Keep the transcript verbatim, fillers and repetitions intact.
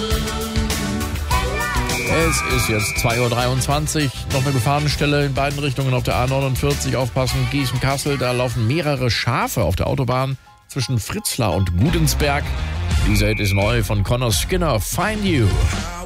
Es ist jetzt zwei Uhr dreiundzwanzig, noch eine Gefahrenstelle in beiden Richtungen auf der A neunundvierzig. Aufpassen, Gießen-Kassel, da laufen mehrere Schafe auf der Autobahn zwischen Fritzlar und Gudensberg. Dieser Hit ist neu von Connor Skinner, Find You.